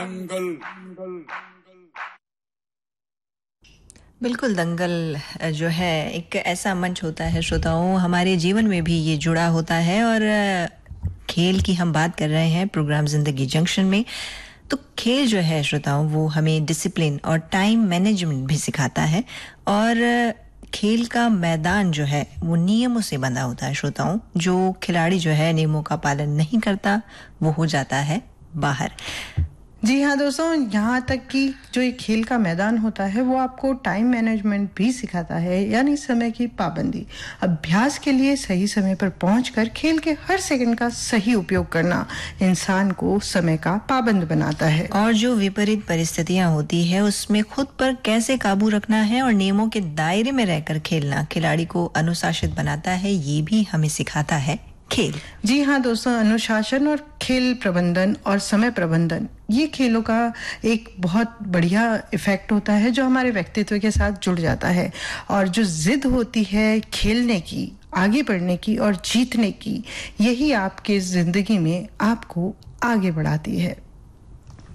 बिल्कुल दंगल जो है एक ऐसा मंच होता है श्रोताओं, हमारे जीवन में भी ये जुड़ा होता है। और खेल की हम बात कर रहे हैं प्रोग्राम जिंदगी जंक्शन में। तो खेल जो है श्रोताओं वो हमें डिसिप्लिन और टाइम मैनेजमेंट भी सिखाता है। और खेल का मैदान जो है वो नियमों से बंधा होता है श्रोताओं। जो खिलाड़ी जो है नियमों का पालन नहीं करता वो हो जाता है बाहर। जी हाँ दोस्तों, यहाँ तक कि जो ये खेल का मैदान होता है वो आपको टाइम मैनेजमेंट भी सिखाता है, यानी समय की पाबंदी। अभ्यास के लिए सही समय पर पहुंचकर खेल के हर सेकंड का सही उपयोग करना इंसान को समय का पाबंद बनाता है। और जो विपरीत परिस्थितियां होती है उसमें खुद पर कैसे काबू रखना है और नियमों के दायरे में रहकर खेलना खिलाड़ी को अनुशासित बनाता है, ये भी हमें सिखाता है खेल। जी हाँ दोस्तों, अनुशासन और खेल प्रबंधन और समय प्रबंधन ये खेलों का एक बहुत बढ़िया इफेक्ट होता है जो हमारे व्यक्तित्व के साथ जुड़ जाता है। और जो जिद होती है खेलने की, आगे बढ़ने की और जीतने की, यही आपके जिंदगी में आपको आगे बढ़ाती है।